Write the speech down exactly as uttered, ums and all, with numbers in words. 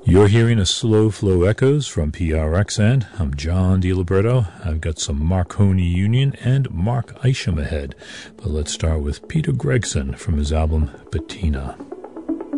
You're hearing a Slow Flow Echoes from P R X N. I'm John DiLiberto. I've got some Marconi Union and Mark Isham ahead. But let's start with Peter Gregson from his album Bettina.